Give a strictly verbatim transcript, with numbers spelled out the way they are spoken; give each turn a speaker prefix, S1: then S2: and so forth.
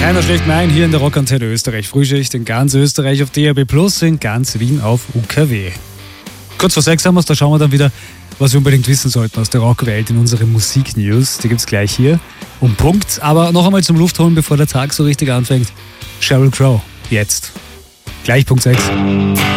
S1: Keiner schlägt mehr ein hier in der Rockantenne Österreich. Frühschicht in ganz Österreich auf D A B plus, in ganz Wien auf U K W. Kurz vor sechs haben wir es, da schauen wir dann wieder, was wir unbedingt wissen sollten aus der Rockwelt in unseren Musiknews. Die gibt's gleich hier um Punkt. Aber noch einmal zum Luftholen, bevor der Tag so richtig anfängt. Sheryl Crow, jetzt. Gleich Punkt sechs.